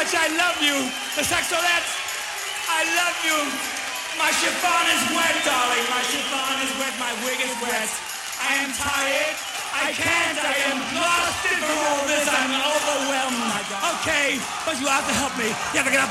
much I love you. The saxolettes, I love you. My chiffon is wet, darling. My chiffon is wet. My wig is wet. I am tired. I can't. I am exhausted from all this. I'm overwhelmed. Okay, but you have to help me. You have to get up.